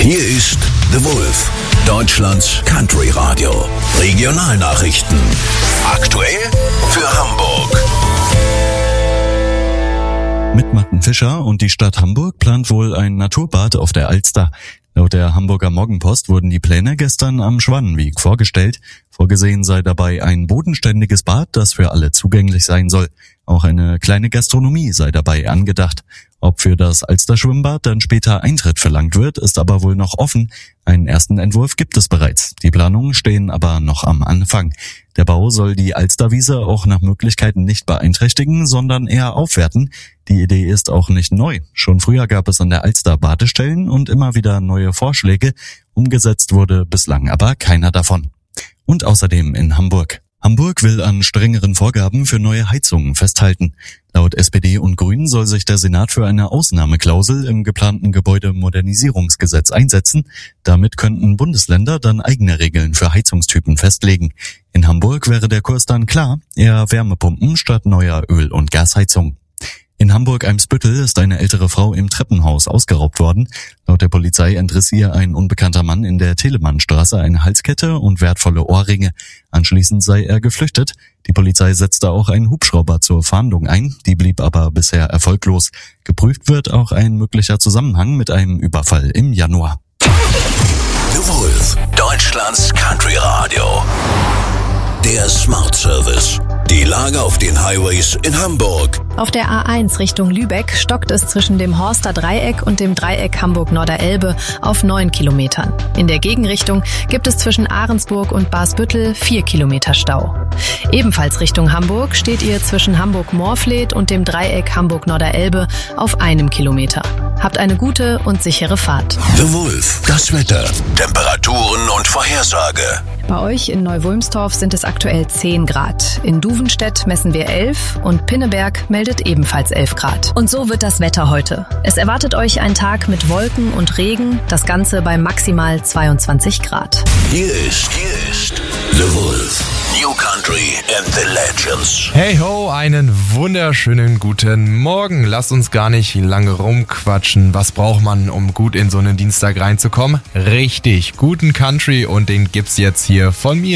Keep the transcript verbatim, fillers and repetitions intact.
Hier ist The Wolf, Deutschlands Country Radio. Regionalnachrichten. Aktuell für Hamburg. Mit Martin Fischer und die Stadt Hamburg plant wohl ein Naturbad auf der Alster. Laut der Hamburger Morgenpost wurden die Pläne gestern am Schwannenweg vorgestellt. Vorgesehen sei dabei ein bodenständiges Bad, das für alle zugänglich sein soll. Auch eine kleine Gastronomie sei dabei angedacht. Ob für das Alster-Schwimmbad dann später Eintritt verlangt wird, ist aber wohl noch offen. Einen ersten Entwurf gibt es bereits. Die Planungen stehen aber noch am Anfang. Der Bau soll die Alsterwiese auch nach Möglichkeiten nicht beeinträchtigen, sondern eher aufwerten. Die Idee ist auch nicht neu. Schon früher gab es an der Alster Badestellen und immer wieder neue Vorschläge. Umgesetzt wurde bislang aber keiner davon. Und außerdem in Hamburg. Hamburg will an strengeren Vorgaben für neue Heizungen festhalten. Laut S P D und Grünen soll sich der Senat für eine Ausnahmeklausel im geplanten Gebäudemodernisierungsgesetz einsetzen. Damit könnten Bundesländer dann eigene Regeln für Heizungstypen festlegen. In Hamburg wäre der Kurs dann klar, eher Wärmepumpen statt neuer Öl- und Gasheizung. In Hamburg-Eimsbüttel ist eine ältere Frau im Treppenhaus ausgeraubt worden. Laut der Polizei entriss ihr ein unbekannter Mann in der Telemannstraße eine Halskette und wertvolle Ohrringe. Anschließend sei er geflüchtet. Die Polizei setzte auch einen Hubschrauber zur Fahndung ein. Die blieb aber bisher erfolglos. Geprüft wird auch ein möglicher Zusammenhang mit einem Überfall im Januar. The Wolf, Deutschlands Country Radio. Der Smart Service. Die Lage auf den Highways in Hamburg. Auf der A eins Richtung Lübeck stockt es zwischen dem Horster Dreieck und dem Dreieck Hamburg-Norderelbe auf neun Kilometern. In der Gegenrichtung gibt es zwischen Ahrensburg und Barsbüttel vier Kilometer Stau. Ebenfalls Richtung Hamburg steht ihr zwischen Hamburg-Morfleet und dem Dreieck Hamburg-Norderelbe auf einem Kilometer. Habt eine gute und sichere Fahrt. The Wolf, das Wetter, Temperaturen und Vorhersage. Bei euch in Neu-Wulmstorf sind es aktuell zehn Grad. In Duvenstedt messen wir elf und Pinneberg meldet ebenfalls elf Grad. Und so wird das Wetter heute. Es erwartet euch ein Tag mit Wolken und Regen, das Ganze bei maximal zweiundzwanzig Grad. Hier ist, hier ist The Wolf, New Country and the Legends. Hey ho, einen wunderschönen guten Morgen. Lasst uns gar nicht lange rumquatschen. Was braucht man, um gut in so einen Dienstag reinzukommen? Richtig, guten Country, und den gibt's jetzt hier von mir.